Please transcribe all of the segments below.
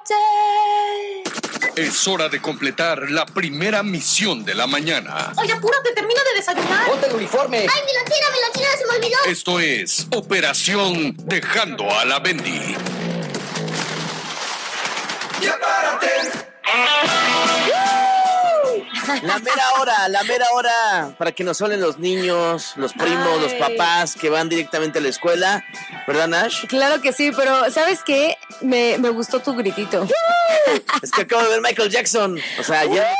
Es hora de completar la primera misión de la mañana. Oye, apúrate, termina de desayunar. Ponte el uniforme. ¡Ay, mi lonchera, se me olvidó! Esto es Operación Dejando a la Bendy. ¡Ya párate! La mera hora para que nos hablen los niños, los primos, los papás que van directamente a la escuela, ¿verdad, Nash? Claro que sí, pero ¿sabes qué? Me gustó tu gritito. Es que acabo de ver Michael Jackson, o sea, ya...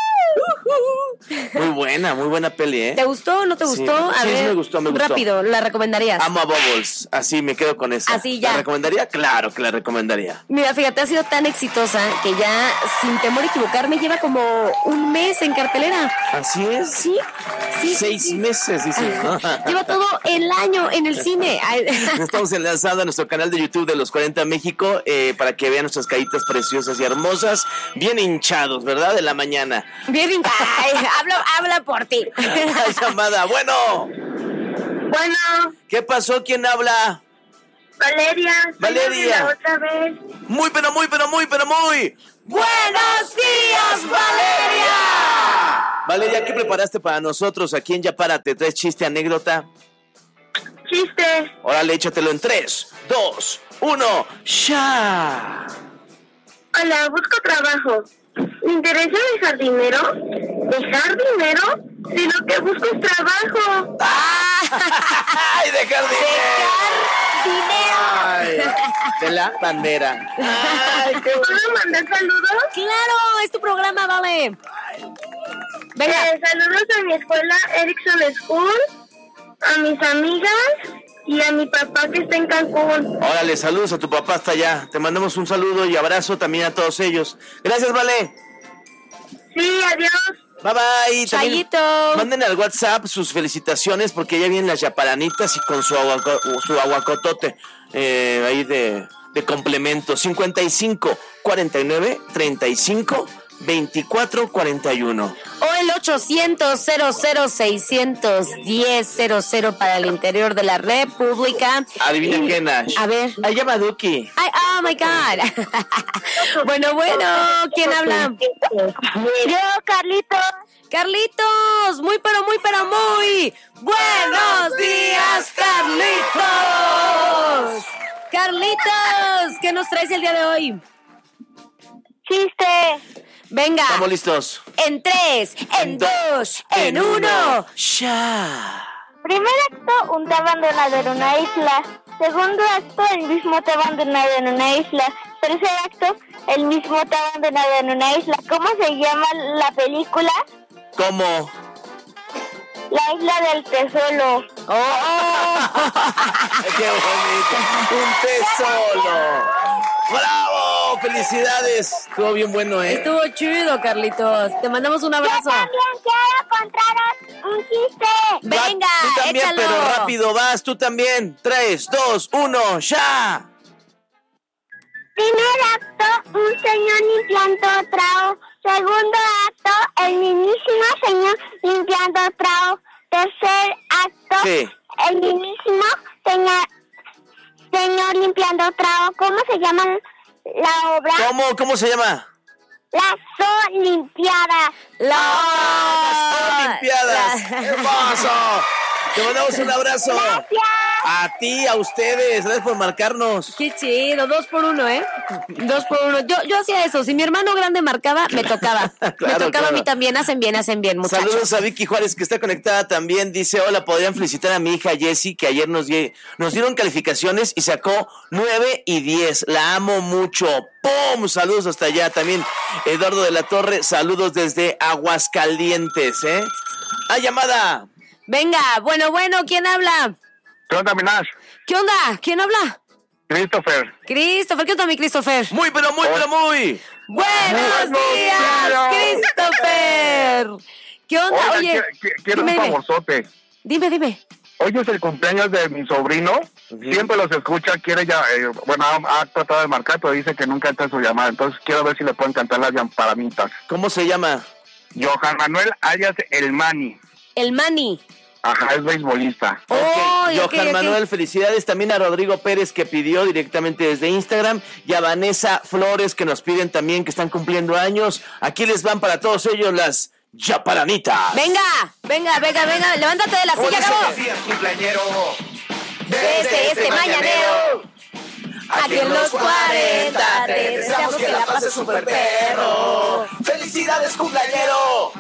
Muy buena peli, ¿eh? ¿Te gustó o no te gustó? Sí, me gustó. Rápido, ¿la recomendarías? Amo a Bubbles, así me quedo con esa. Así ya. ¿La recomendaría? Claro que la recomendaría. Mira, fíjate, ha sido tan exitosa que ya, sin temor a equivocarme, lleva como un mes en cartelera. ¿Así es? Sí. 6 meses, dice. Lleva todo el año en el cine. Estamos enlazando a nuestro canal de YouTube de Los 40 México para que vean nuestras caritas preciosas y hermosas, bien hinchados, ¿verdad? De la mañana. Bien hinchados. Habla por ti. La llamada. Bueno. ¿Qué pasó? ¿Quién habla? Valeria. Otra vez. Muy. ¡Buenos días, Valeria! Valeria, ¿qué preparaste para nosotros aquí en Ya Párate? ¿Traes chiste, anécdota? Chiste. Órale, échatelo en 3, 2, 1, ¡ya! Hola, busco trabajo. ¿Me interesa dejar dinero? ¿Dejar dinero? Si lo que busco es trabajo. ¡Ay, dejar dinero! Ay, de la bandera. Ay, qué bueno. ¿Puedo mandar saludos? Claro, es tu programa, vale. Venga. Saludos a mi escuela Erickson School, a mis amigas y a mi papá que está en Cancún. Órale, saludos a tu papá hasta allá. Te mandamos un saludo y abrazo también a todos ellos. Gracias, Vale. Sí, adiós. Bye bye. Chayito. Manden al WhatsApp sus felicitaciones porque ya vienen las yaparanitas y con su aguacotote ahí de complemento. 55 49 35 24 41. O el 800-00-610-00 para el interior de la República. Adivina qué, Nash. A ver. Ahí llama Duki. Ay, oh my God. Bueno, ¿quién habla? Yo, Carlitos. Carlitos, muy. Buenos días, Carlitos. Carlitos, ¿qué nos traes el día de hoy? Chiste. Venga. Estamos listos. En 3, en 2, en 1. ¡Ya! Primer acto, un té abandonado en una isla. Segundo acto, el mismo té abandonado en una isla. Tercer acto, el mismo té abandonado en una isla. ¿Cómo se llama la película? ¿Cómo? La isla del tesoro. ¡Oh! ¡Qué bonito! ¡Un tesoro! ¡Bravo! ¡Felicidades! Estuvo bien bueno, ¿eh? Estuvo chido, Carlitos. Te mandamos un abrazo. Yo también quiero contaros un chiste. Venga, Tú también, échalo. pero rápido vas, tú también. 3, 2, 1, ¡ya! Primer acto, un señor limpiando trao. Segundo acto, el mismísimo señor limpiando trao. Tercer acto, Sí. el mismísimo señor limpiando trao. ¿Cómo se llama la obra? ¿Cómo se llama? Las Olimpiadas. Las Olimpiadas. ¡Hermoso! Te mandamos un abrazo. Gracias. A ti, a ustedes. Gracias por marcarnos. Qué chido, 2 por 1, ¿eh? 2 por 1. Yo hacía eso. Si mi hermano grande marcaba, me tocaba. Me tocaba a mí también. Hacen bien, muchachos. Saludos a Vicky Juárez, que está conectada también. Dice, hola, podrían felicitar a mi hija Jessie, que ayer nos dieron calificaciones y sacó 9 y 10. La amo mucho. ¡Pum! Saludos hasta allá. También Eduardo de la Torre, saludos desde Aguascalientes, ¿eh? ¡Ah, llamada! Venga, bueno, ¿quién habla? ¿Qué onda, Minash? ¿Qué onda? ¿Quién habla? Christopher. Christopher, ¿qué onda, mi Christopher? Muy. ¡Buenos días, Christopher! ¿Qué onda? Oye, quiero un favorzote. Dime. Hoy es el cumpleaños de mi sobrino. Siempre los escucha, quiere ya, ha tratado de marcar, pero dice que nunca entra su llamada. Entonces quiero ver si le pueden cantar las llampalamitas. ¿Cómo se llama? Johan Manuel alias El Mani. El Mani. Ajá, es beisbolista. Johan Manuel, felicidades también a Rodrigo Pérez que pidió directamente desde Instagram y a Vanessa Flores que nos piden también que están cumpliendo años. Aquí les van para todos ellos las Yaparanitas. Venga, levántate de la silla, Gabo. Desde este mañanero, aquí en los 40, te deseamos que la pases súper perro. ¡Felicidades, cumpleañero!